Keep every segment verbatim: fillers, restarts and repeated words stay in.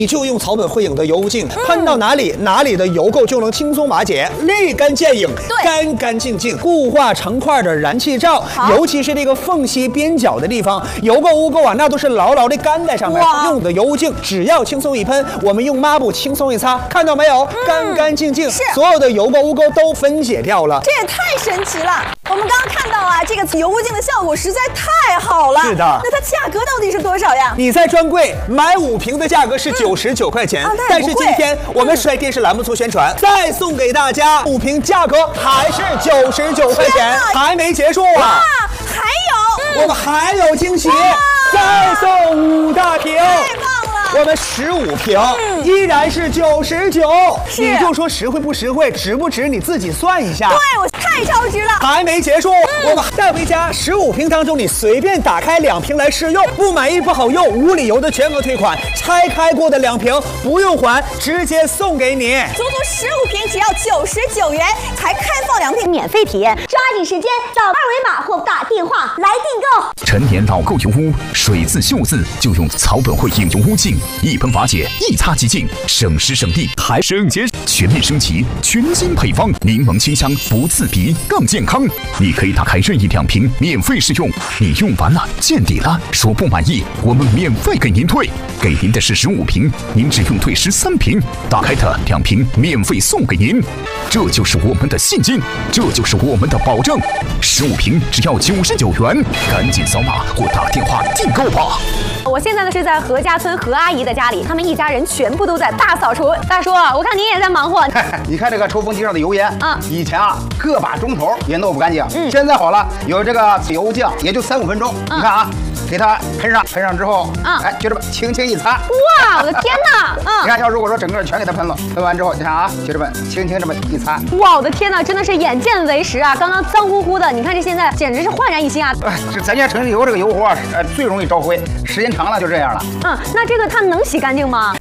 你就用草本汇影的油污净，喷到哪里，哪里的油垢就能轻松瓦解，立竿见影，干干净净，固化成块的燃气罩，尤其是这个缝隙边角的地方，油垢污垢啊，那都是牢牢的干在上面。用的油污净，只要轻松一喷，我们用抹布轻松一擦，看到没有，干干净净，所有的油垢污垢都分解掉了。 这也太神奇了！我们刚刚看到啊，这个油污净的效果实在太好了。 是的， 那它价格到底是多少呀？ 你在专柜买五瓶的价格是九十九块钱， 啊、 但是今天我们是在电视栏目做宣传，再送给大家五瓶，价格还是九十九块钱，还没结束啊！ 还有， 我们还有惊喜，再送五大瓶。 太棒了！ 我们十五瓶、嗯、依然是九十九，你就说实惠不实惠，值不值你自己算一下。 对，我太超值了， 还没结束，嗯、我们带回家十五瓶当中，你随便打开两瓶来试用，不满意不好用，无理由的全额退款，拆开过的两瓶不用还，直接送给你。 足足十五瓶只要九十九元，才开放两瓶免费体验，抓紧时间扫二维码或打电话来订购。 陈年老垢油污，水渍锈渍就用草本汇影油污净，一喷瓦解，一擦即净，省时省力还省钱，全面升级，全新配方，柠檬清香，不刺鼻，更健康。你可以打开任意两瓶免费试用，你用完了见底了，说不满意，我们免费给您退，给您的是十五瓶，您只用退十三瓶，打开的两瓶免费送给您，这就是我们的信心，这就是我们的保证。十五瓶只要九十九元，赶紧扫码或打电话订购吧。 我现在呢是在何家村何阿姨的家里，他们一家人全部都在大扫除。大叔，我看您也在忙活。 你看这个抽风机上的油烟， 啊， 以前啊个把钟头也弄不干净，嗯，现在好了，有这个油污净，也就三五分钟。嗯、你看啊，给它喷上，喷上之后，啊，哎，就这么轻轻一擦。 哇，我的天哪！嗯， 你看，要如果说整个全给它喷了，喷完之后，你看啊，就这么轻轻这么一擦。 哇，我的天哪，真的是眼见为实啊！刚刚脏乎乎的，你看这现在简直是焕然一新啊！ 哎，这咱家城市油这个油活啊，呃，最容易招灰，时间长了就这样了。 嗯，那这个它能洗干净吗？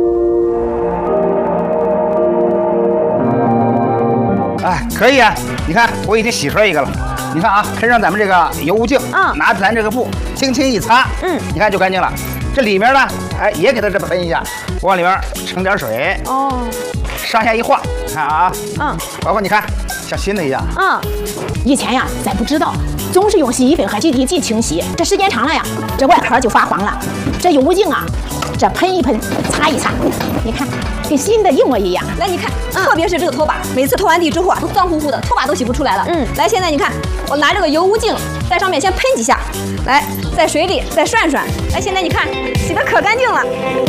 哎，可以啊！你看，我已经洗出来一个了。你看啊，喷上咱们这个油污净，嗯，拿咱这个布轻轻一擦，嗯，你看就干净了。这里面呢，哎，也给它这么喷一下，往里面盛点水，哦，上下一晃，看啊，嗯，包括你看，像新的一样。 嗯，以前呀，咱不知道，总是用洗衣粉和洗涤剂清洗，这时间长了呀，这外壳就发黄了。这油污净啊，这喷一喷，擦一擦，你看。跟新的一模一样。 来，你看，嗯、特别是这个拖把，每次拖完地之后啊，都脏乎乎的，拖把都洗不出来了。嗯，来，现在你看，我拿这个油污净在上面先喷几下，来，在水里再涮涮。来，现在你看，洗得可干净了。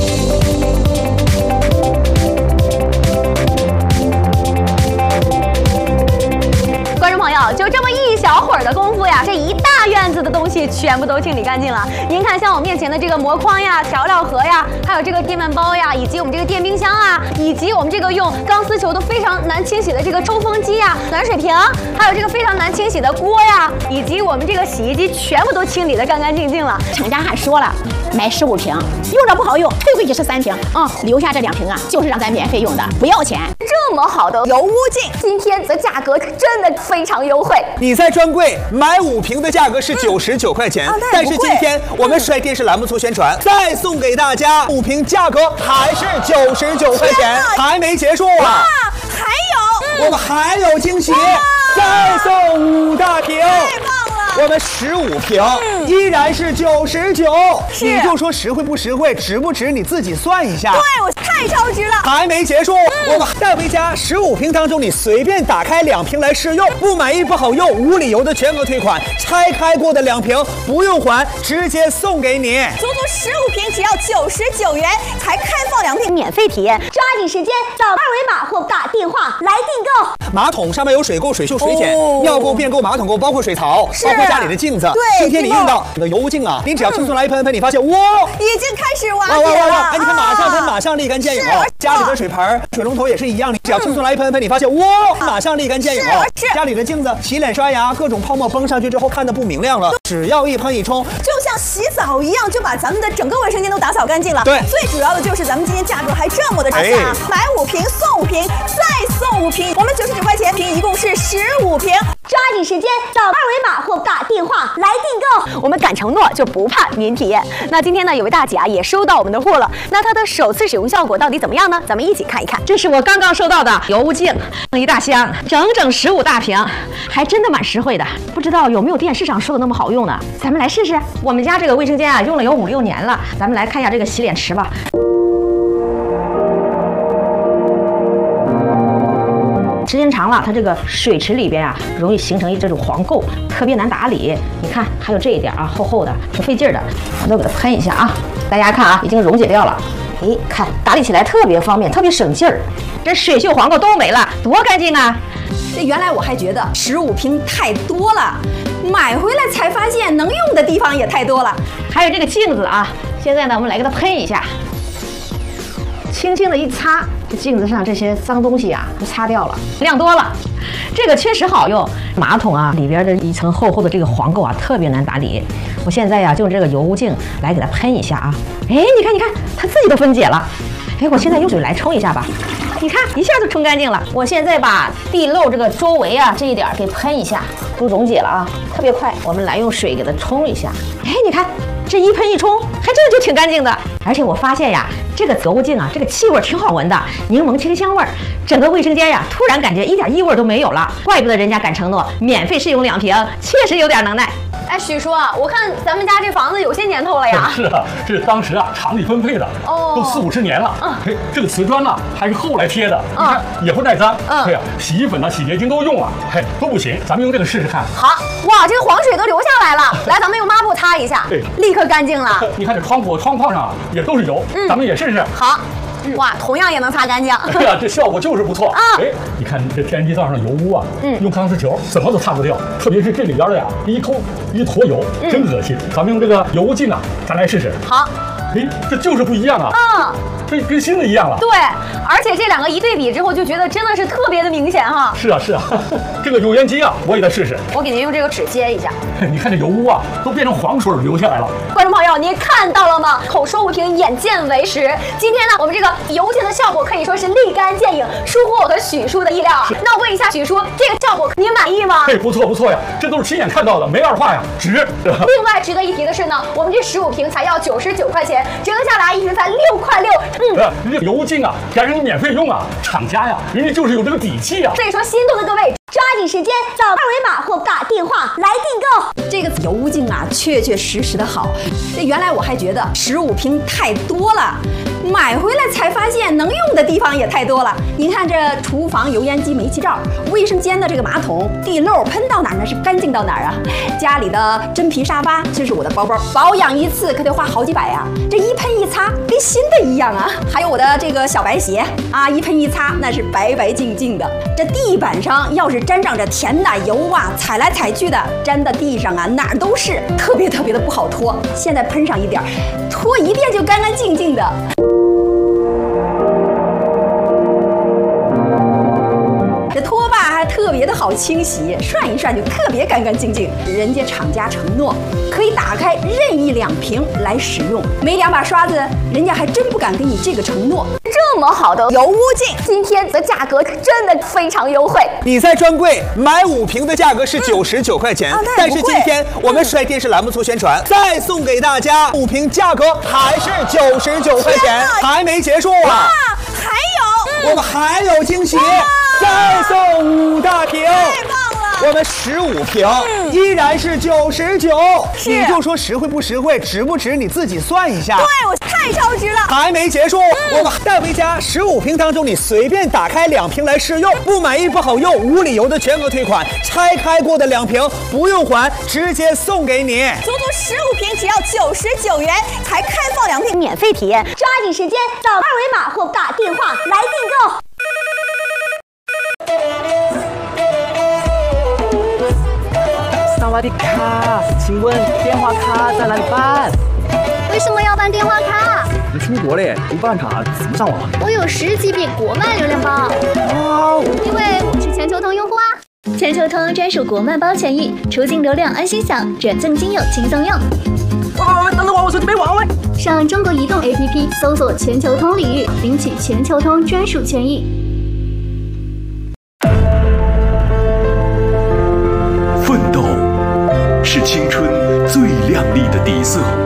观众朋友，就这么一小会儿的功夫呀，这一大院子的东西全部都清理干净了。您看，像我面前的这个膜框呀、调料盒呀，还有这个电饭煲呀，以及我们这个电冰箱啊，以及我们这个用钢丝球都非常难清洗的这个抽风机呀、暖水瓶，还有这个非常难清洗的锅呀，以及我们这个洗衣机，全部都清理得干干净净了。 厂家还说了，买十五瓶，用着不好用，退回去十三瓶，嗯，留下这两瓶啊，就是让咱免费用的，不要钱。 这么好的油污净，今天的价格真的非常优惠。 你在专柜买五瓶的价格是九十九块钱，嗯啊、但是今天我们是在电视栏目做宣传，再送给大家五瓶，价格还是九十九块钱，还没结束啊！ 还有， 嗯、我们还有惊喜，再送五大瓶。 太棒了！ 我们十五瓶、嗯、依然是九十九，你就说实惠不实惠，值不值你自己算一下。 对，我太超值了， 还没结束，嗯、我们带回家十五瓶当中，你随便打开两瓶来试用，不满意不好用，无理由的全额退款，拆开过的两瓶不用还，直接送给你。 足足十五瓶只要九十九元，才开放两瓶免费体验，抓紧时间扫二维码或打电话来订购。 马桶上面有水垢、水锈、水碱，哦、尿垢、便垢、马桶垢，包括水槽，包括家里的镜子。 对， 今天你用到你的油污净啊，你只要轻松来一喷喷，你发现哇， 已经开始瓦解了。 哎，你看马上喷，马上立竿见影哦。家里的水盆、水龙头也是一样，你只要轻松来一喷喷，你发现哇，马上立竿见影哦。家里的镜子、洗脸刷牙，各种泡沫崩上去之后看的不明亮了，只要一喷一冲， 就像洗澡一样，就把咱们的整个卫生间都打扫干净了。 对， 最主要的就是咱们今天价格还这么的差价，哎、买五瓶送五瓶，再送五瓶，我们九十九块钱瓶，一共是十五瓶。 抓紧时间，扫二维码或打电话来订购。我们敢承诺就不怕您体验。那今天呢，有位大姐啊也收到我们的货了，那她的首次使用效果到底怎么样呢？咱们一起看一看。 这是我刚刚收到的油污净，一大箱，整整十五大瓶，还真的蛮实惠的。不知道有没有电视上说的那么好用呢？咱们来试试。我们家这个卫生间啊，用了有五六年了，咱们来看一下这个洗脸池吧。时间长了，它这个水池里边啊，容易形成一这种黄垢，特别难打理。你看，还有这一点啊，厚厚的，挺费劲的。我都给它喷一下啊，大家看啊，已经溶解掉了。哎，看打理起来特别方便，特别省劲儿。这水锈黄垢都没了，多干净啊！ 这原来我还觉得十五瓶太多了，买回来才发现能用的地方也太多了。 还有这个镜子啊，现在呢，我们来给它喷一下，轻轻的一擦。这镜子上这些脏东西啊，都擦掉了，量多了。这个确实好用。马桶啊里边的一层厚厚的这个黄垢啊，特别难打理。我现在呀、啊，就用这个油污净来给它喷一下啊。哎，你看，你看，它自己都分解了。哎，我现在用水来冲一下吧。你看，一下就冲干净了。我现在把地漏这个周围啊这一点给喷一下，都溶解了啊，特别快。我们来用水给它冲一下。哎，你看。这一喷一冲，还真的就挺干净的。而且我发现呀，这个油污净啊，这个气味挺好闻的，柠檬清香味儿，整个卫生间呀，突然感觉一点异味都没有了。怪不得人家敢承诺免费试用两瓶，确实有点能耐。 哎，许叔啊，我看咱们家这房子有些年头了呀。 是啊，这是当时啊厂里分配的，哦，都四五十年了。嗯，嘿，这个瓷砖呢还是后来贴的，你看也会耐脏。嗯，对呀，洗衣粉呢、洗洁精都用了，嘿，都不行，咱们用这个试试看。 好，哇，这个黄水都流下来了，来，咱们用抹布擦一下，对，立刻干净了。 你看这窗户窗框上也都是油，嗯，咱们也试试。 好。哇，同样也能擦干净。 对呀，这效果就是不错啊！哎，你看这天然气灶上油污啊，嗯，用钢丝球怎么都擦不掉，特别是这里边的呀，一抠一坨油，真恶心。咱们用这个油污净啊，咱来试试。 好。 哎，这就是不一样啊！嗯，这跟新的一样了。 对，而且这两个一对比之后，就觉得真的是特别的明显哈。 是啊，是啊，这个油烟机啊，我也再试试。 我给您用这个纸接一下。 你看这油污啊，都变成黄水流下来了。 观众朋友，您看到了吗？口说无凭，眼见为实。今天呢，我们这个油净的效果可以说是立竿见影，出乎我和许叔的意料。那我问一下许叔，这个效果您满意吗？ 哎，不错不错呀，这都是亲眼看到的，没二话呀，值。 另外值得一提的是呢，我们这十五瓶才要九十九块钱。折合下来一瓶才六块六， 嗯，人家油污净啊，还让你免费用啊，厂家呀，人家就是有这个底气啊。 所以说，心动的各位，抓紧时间扫二维码或打电话来订购。 这个油污净啊，确确实实的好。这原来我还觉得十五瓶太多了，买回来才发现能用的地方也太多了。您看这厨房油烟机煤气罩，卫生间的这个马桶地漏喷到哪儿那是干净到哪儿啊。家里的真皮沙发，这是我的包包，保养一次可得花好几百啊。这一喷一擦跟新的一样啊。还有我的这个小白鞋啊，一喷一擦那是白白净净的。这地板上要是沾上这甜的油啊，踩来踩去的，粘到地上啊哪儿都是，特别特别的不好拖。现在喷上一点，拖一遍就干干净净的。这拖把还特别的好清洗，涮一涮就特别干干净净。人家厂家承诺可以打开任意两瓶来使用，没两把刷子，人家还真不敢给你这个承诺。 这么好的油污净，今天的价格真的非常优惠。 你在专柜买五瓶的价格是九十九块钱，嗯啊、但是今天我们帅电视栏目组宣传，嗯、再送给大家五瓶，价格还是九十九块钱，还没结束啊！ 还有， 我们还有惊喜，再送五大瓶。 太棒了！ 我们十五瓶、嗯、依然是九十九，你就说实惠不实惠，值不值你自己算一下。 对，我太超值了。 还没结束，嗯、我们带回家十五瓶当中，你随便打开两瓶来试用，不满意不好用，无理由的全额退款。拆开过的两瓶不用还，直接送给你。 足足十五瓶只要九十九元，才开放两瓶免费体验，抓紧时间扫二维码或打电话来订购。 萨瓦迪卡，请问电话卡在哪里办？ 为什么要办电话卡？ 你出国嘞，不办卡怎么上网？ 我有十 G B 国漫流量包。 哇！ 因为我是全球通用户啊。全球通专属国漫包权益，出境流量安心享，转赠金友轻松用。 哇！等等我，我手机没网喂。 上中国移动 A P P 搜索全球通领域，领取全球通专属权益。 亮丽的底色。